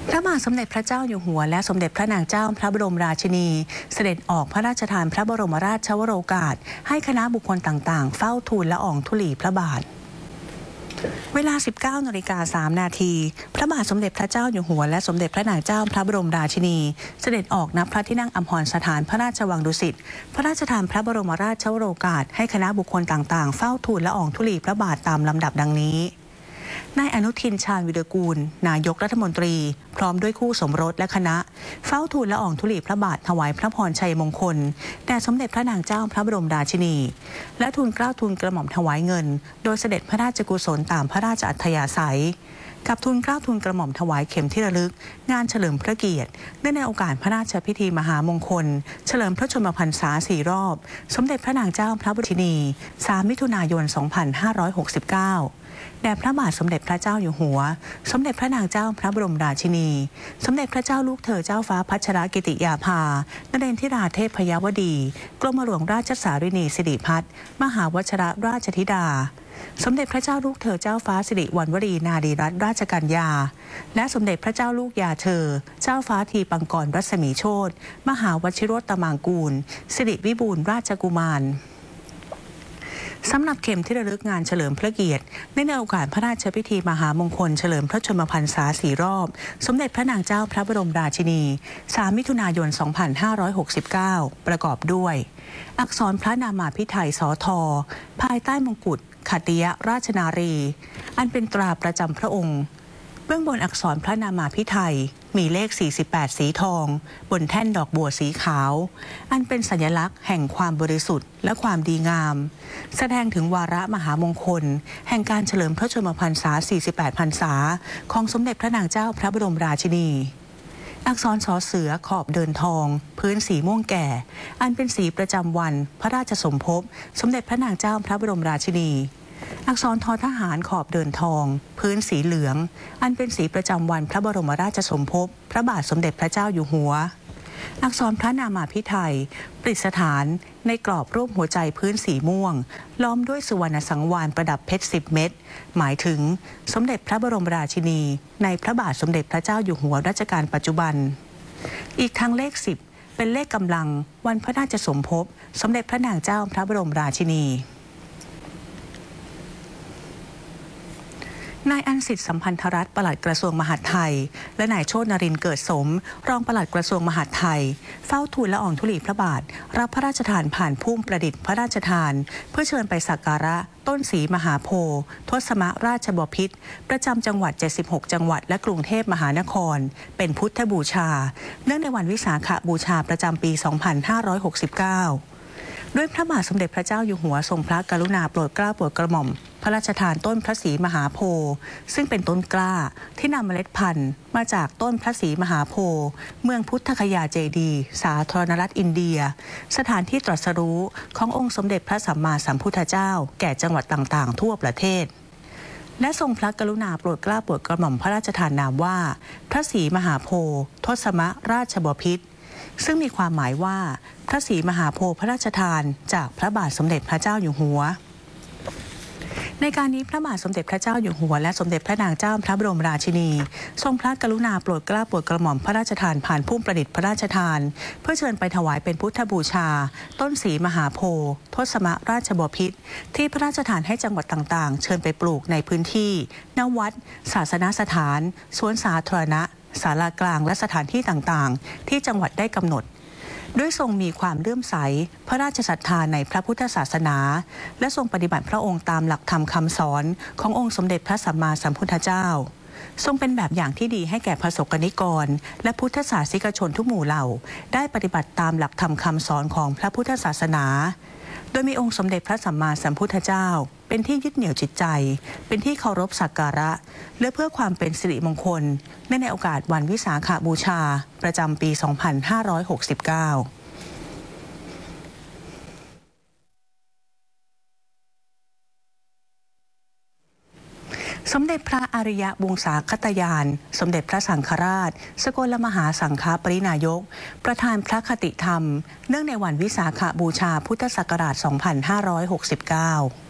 พระบาทสมเด็จพระเจ้าอยู่หัวและสมเด็จพระนางเจ้าพระบรมราชินีเสด็จออกพระราชทานพระบรมราชวโรกาสให้คณะบุคคลต่างๆเฝ้าทูลละอองธุลีพระบาทเวลา 19:03 น.พระบาทสมเด็จพระเจ้าอยู่หัวและสมเด็จพระนางเจ้าพระบรมราชินีเสด็จออกณพระที่นั่งอัมพรสถานพระราชวังดุสิตพระราชทานพระบรมราชวโรกาสให้คณะบุคคลต่างๆเฝ้าทูลละอองธุลีพระบาทตามลำดับดังนี้นายอนุทินชาญวิรกูลนายกรัฐมนตรีพร้อมด้วยคู่สมรสและคณะเฝ้าทูลละอองธุลีพระบาทถวายพระพรชัยมงคลแด่สมเด็จพระนางเจ้าพระบรมราชินีและทูลเกล้าทูลกระหม่อมถวายเงินโดยเสด็จพระราชกุศลตามพระราชอัธยาศัยกับทูลเกล้าทูลกระหม่อมถวายเข็มที่ระลึกงานเฉลิมพระเกียรติเนื่องในโอกาสพระราชพิธีมหามงคลเฉลิมพระชนมพรรษา4 รอบสมเด็จพระนางเจ้าพระบรมราชินี3 มิถุนายน 2569แด่พระบาทสมเด็จพระเจ้าอยู่หัวสมเด็จพระนางเจ้าพระบรมราชินีสมเด็จพระเจ้าลูกเธอเจ้าฟ้าพัชรกิติยาภานเรนทิราเทพยวดีกรมหลวงราชสารินีสิริพัฒน์มหาวชิรราชธิดาสมเด็จพระเจ้าลูกเธอเจ้าฟ้าสิริวัณวรีนารีรัตนราชกัญญาและสมเด็จพระเจ้าลูกยาเธอเจ้าฟ้าทีปังกรรัศมีโชติมหาวชิโรตมังกูลสิริวิบูลย์ราชกุมารสำหรับเข็มที่ระลึกงานเฉลิมพระเกียรติในโอกาสพระราชพิธีมหามงคลเฉลิมพระชนมพรรษา4 รอบสมเด็จพระนางเจ้าพระบรมราชินี3 มิถุนายน 2569ประกอบด้วยอักษรพระนามาภิไธยสท.ภายใต้มงกุฎขัตติยราชนารีอันเป็นตราประจำพระองค์เบื้องบนอักษรพระนามาภิไธยมีเลข48สีทองบนแท่นดอกบัวสีขาวอันเป็นสัญลักษณ์แห่งความบริสุทธิ์และความดีงามแสดงถึงวาระมหามงคลแห่งการเฉลิมพระชนมพรรษา48 พรรษาของสมเด็จพระนางเจ้าพระบรมราชินีอักษรสอเสือขอบเดินทองพื้นสีม่วงแก่อันเป็นสีประจำวันพระราชสมภพสมเด็จพระนางเจ้าพระบรมราชินีอักษรทอทหารขอบเดินทองพื้นสีเหลืองอันเป็นสีประจำวันพระบรมราชสมภพพระบาทสมเด็จพระเจ้าอยู่หัวอักษรพระนามาภิไธยประดิษฐานในกรอบรูปหัวใจพื้นสีม่วงล้อมด้วยสุวรรณสังวาลประดับเพชร10 เม็ดหมายถึงสมเด็จพระบรมราชินีในพระบาทสมเด็จพระเจ้าอยู่หัวรัชกาลปัจจุบันอีกทั้งเลข10เป็นเลขกำลังวันพระราชสมภพสมเด็จพระนางเจ้าพระบรมราชินีนายอันสิทธิ์สัมพันธรัตน์ปลัดกระทรวงมหาดไทยและนายโชตินรินทร์เกิดสมรองปลัดกระทรวงมหาดไทยเฝ้าทูลละอองธุลีพระบาทรับพระราชทานผ่านพุ่มประดิษฐ์พระราชทานเพื่อเชิญไปสักการะต้นศรีมหาโพธิ์ทศมราชบพิตรประจำจังหวัด76 จังหวัดและกรุงเทพมหานครเป็นพุทธบูชาเนื่องในวันวิสาขบูชาประจำปี 2569ด้วยพระบาทสมเด็จพระเจ้าอยู่หัวทรงพระกรุณาโปรดเกล้าโปรดกระหม่อมพระราชทานต้นพระศรีมหาโพธิ์ซึ่งเป็นต้นกล้าที่นำเมล็ดพันธุ์มาจากต้นพระศรีมหาโพธิ์เมืองพุทธคยาเจดีย์สาธารณรัฐอินเดียสถานที่ตรัสรู้ขององค์สมเด็จพระสัมมาสัมพุทธเจ้าแก่จังหวัดต่างๆทั่วประเทศและทรงพระกรุณาโปรดเกล้าโปรดกระหม่อมพระราชทานนามว่าพระศรีมหาโพธิ์ทศมราชบพิตรซึ่งมีความหมายว่าพระศรีมหาโพธิ์พระราชทานจากพระบาทสมเด็จพระเจ้าอยู่หัวในการนี้พระบาทสมเด็จพระเจ้าอยู่หัวและสมเด็จพระนางเจ้าพระบรมราชินีทรงพระกรุณาโปรดเกล้าโปรดกระหม่อมพระราชทานผ่านพุ่มประดิษฐ์พระราชทานเพื่อเชิญไปถวายเป็นพุทธบูชาต้นศรีมหาโพธิ์ทศมราชบพิตรที่พระราชทานให้จังหวัดต่างๆเชิญไปปลูกในพื้นที่ณวัดศาสนสถานสวนสาธารณะศาลากลางและสถานที่ต่างๆที่จังหวัดได้กำหนดด้วยทรงมีความเลื่อมใสพระราชศรัทธาในพระพุทธศาสนาและทรงปฏิบัติพระองค์ตามหลักธรรมคำสอนขององค์สมเด็จพระสัมมาสัมพุทธเจ้าทรงเป็นแบบอย่างที่ดีให้แก่พระสงฆ์นิกรและพุทธศาสนิกชนทุกหมู่เหล่าได้ปฏิบัติตามหลักธรรมคำสอนของพระพุทธศาสนาโดยมีองค์สมเด็จพระสัมมาสัมพุทธเจ้าเป็นที่ยึดเหนี่ยวจิตใจเป็นที่เคารพสักการะและเพื่อความเป็นสิริมงคลในโอกาสวันวิสาขบูชาประจำปี 2569สมเด็จพระอริยวงศาคตยานสมเด็จพระสังฆราชสกลมหาสังฆปรินายกประธานพระคติธรรมเนื่องในวันวิสาขบูชาพุทธศักราช 2569